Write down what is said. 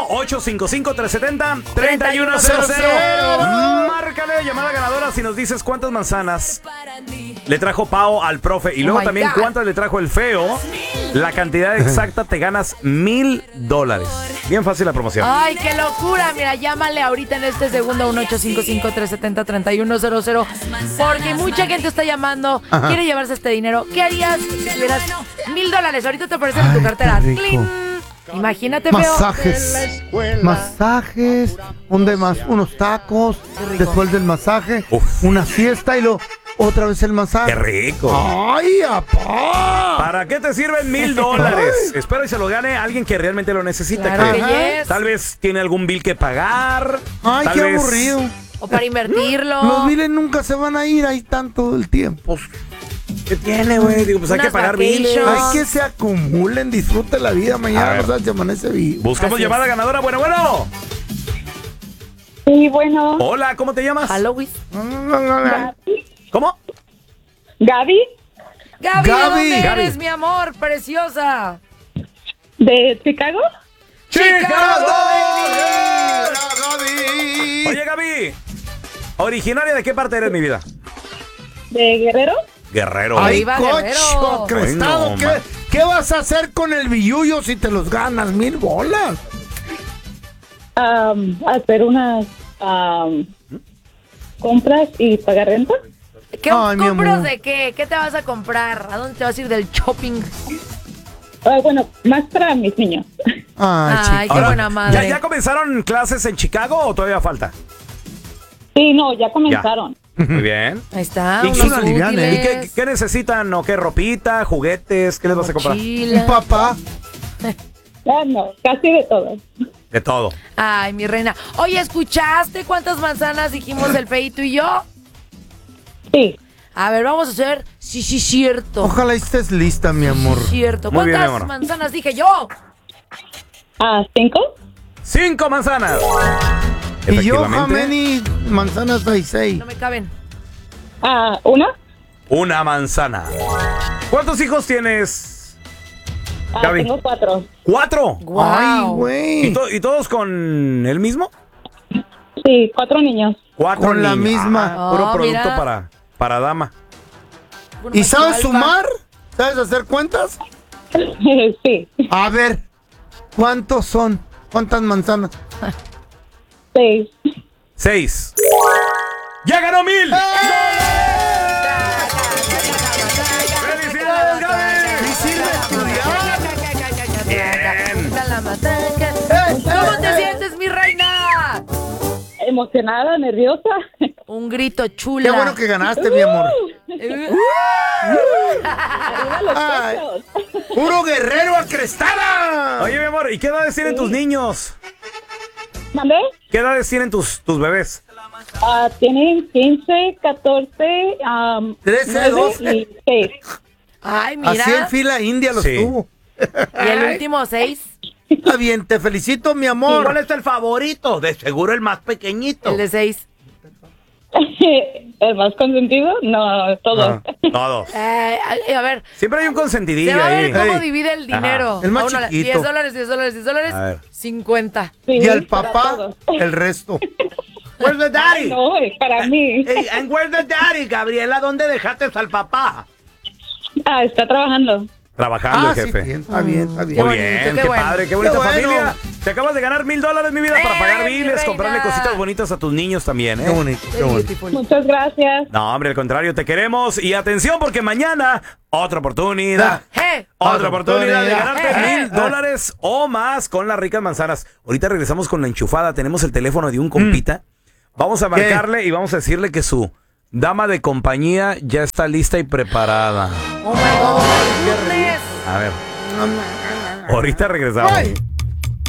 1-855-370-3100. Márcale, llamada ganadora si nos dices cuántas manzanas le trajo Pao al profe. Y luego también cuántas le trajo el feo. La cantidad exacta te ganas $1,000. Bien fácil la promoción. Ay, qué locura. Mira, llámale ahorita en este segundo 1-855-370-3100. Porque mucha gente está llamando, quiere llevarse este dinero. ¿Qué harías si tuvieras $1,000? Ahorita te aparecen en tu cartera. ¡Cling! Imagínate, Masajes, unos tacos, después del masaje, una siesta y otra vez el masaje. ¡Qué rico! ¡Ay, apá! ¿Para qué te sirven $1,000? Espero y se lo gane alguien que realmente lo necesita. Claro que yes. Tal vez tiene algún bill que pagar. ¡Ay, qué aburrido! O para invertirlo. Los biles nunca se van a ir, ahí están todo el tiempo. ¿Qué tiene, güey? Digo, pues hay que pagar biles. Hay que se acumulen, disfrute la vida. Mañana no sabes si amanece vivo. Buscamos llamada ganadora. Bueno. Sí, bueno. Hola, ¿cómo te llamas? Halloween. ¿Cómo? Gaby. Gaby, ¿de dónde eres, mi amor? Preciosa. ¿De Chicago? ¡Chicago! Oye, Gaby, ¿originaria de qué parte eres, mi vida? ¿De Guerrero? Guerrero. ¡Ay, Guerrero! cocho, crestado! Ay, no, ¿Qué vas a hacer con el billullo si te los ganas? $1,000. Hacer unas compras y pagar renta. ¿Qué Ay, mi compras amor. de qué? ¿Qué te vas a comprar? ¿A dónde te vas a ir del shopping? Bueno, más para mis niños. Ay, qué buena madre. ¿Ya comenzaron clases en Chicago o todavía falta? Sí, no, ya comenzaron. Muy bien. Ahí está. ¿Y unos ¿Y qué necesitan? ¿O qué ropita, juguetes? ¿Qué les vas a comprar? Mochila. Un papá. No, casi de todo. De todo. Ay, mi reina. Oye, ¿escuchaste cuántas manzanas dijimos el feito y yo? Sí. A ver, vamos a hacer sí, cierto. Ojalá estés lista, mi amor. Cierto. Muy bien, ¿Cuántas mi amor. manzanas dije yo? 5. 5 manzanas. Y yo, Efectivamente. Jameni, manzanas hay 6. No me caben. 1. Una manzana. ¿Cuántos hijos tienes, Gaby? Tengo 4. 4. Guau. Ay, güey. ¿Y todos con el mismo? Sí, 4 niños. 4 Con la niños. misma. Puro Oh, producto mira. para dama. ¿Y sabes sumar? ¿Sabes hacer cuentas? Sí. A ver, ¿cuántos son? ¿Cuántas manzanas? 6. 6. ¡Ya ganó $1,000! ¡Felicidades, Gaby! ¿Y sirve estudiar? Bien. ¿Cómo te sientes, mi reina? Emocionada, nerviosa. Un grito chula. Qué bueno que ganaste, mi amor. Arriba los Ay. pechos. ¡Puro guerrero acrestada! Oye, mi amor, ¿y qué edades tienen tus niños? ¿Mandé? ¿Qué edades tienen tus bebés? Tienen 15, 14, 13, 9 12. y 6. Ay, mira. Así en fila india los Sí. tuvo. Y el último 6. Está bien, te felicito, mi amor. ¿Cuál es el favorito? De seguro el más pequeñito. El de 6. ¿El más consentido? No, todos. Todos. A ver. Siempre hay un consentidillo Se va a ver ahí. cómo Ey. divide el dinero. El más A uno le- chiquito. $10, $10, A ver. 50. Sí, Y al para papá, todos. el resto. Where's the daddy? No, es para mí. Hey, and where's the daddy, Gabriela? ¿Dónde dejaste al papá? Está trabajando. Trabajando, Sí, jefe. bien, está bien, está bien. Qué Muy bonito, bien, qué qué bueno. padre, qué bonita Qué bueno. familia. Te acabas de ganar $1,000, mi vida, para pagar mi biles, reina. comprarle cositas bonitas a tus niños también, Qué ¿eh? bonito, qué bonito. Beautiful. Muchas gracias. No, hombre, al contrario, te queremos. Y atención, porque mañana, otra oportunidad. ¡Eh! Otra oportunidad de oportunidad. ganarte $1,000 o más con las ricas manzanas. Ahorita regresamos con la enchufada. Tenemos el teléfono de un compita. Vamos a marcarle y vamos a decirle que su dama de compañía ya está lista y preparada. ¡Oh, my God! A ver. Ahorita regresamos. Ay.